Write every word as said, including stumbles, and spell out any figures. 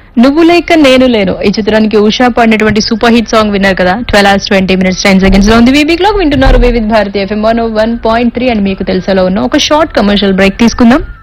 నువ్వు లేక నేను లేను ఈ చిత్రానికి ఉషా పాడినటువంటి సూపర్ హిట్ సాంగ్ విన్నారు కదా. Twelve hours twenty minutes ten seconds లో ఉంది. వీవీ క్లాక్ వింటున్నారు Vividh Bharati FM one point three and మీకు తెలుసాలో ఉన్న ఒక షార్ట్ కమర్షియల్ బ్రేక్ తీసుకుందాం.